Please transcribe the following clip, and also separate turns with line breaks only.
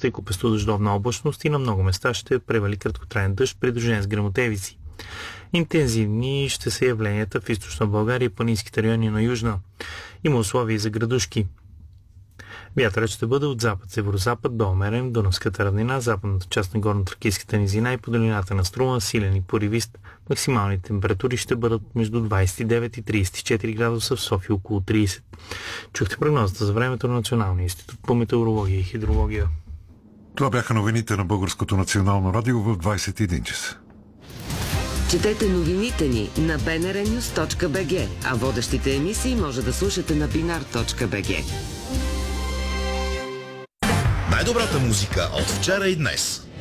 тъй купесто-дъждовна облачност и на много места ще превали краткотраен дъжд, придружен с гръмотевици. Интензивни ще са явленията в източна България и планинските райони на южна. Има условия и за градушки. Вятърът ще бъде от запад-северозапад до умерен в Дунавската равнина, западната част на горно-тракийската низина и по долината на Струма, силен и поривист. Максималните температури ще бъдат между 29 и 34 градуса, в София около 30. Чухте прогнозата за времето на Националния институт по метеорология и хидрология.
Това бяха новините на Българското национално радио в 21 часа.
Четете новините ни на bnrnews.bg, а водещите емисии може да слушате на binar.bg.
Най-добрата музика от вчера и днес.